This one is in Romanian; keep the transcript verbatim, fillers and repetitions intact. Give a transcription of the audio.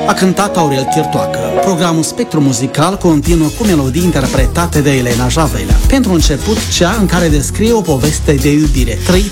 a cântat Aurel Chirtoacă. Programul Spectru Muzical continuă cu melodii interpretate de Elena Javelea. Pentru început, cea în care descrie o poveste de iubire trăită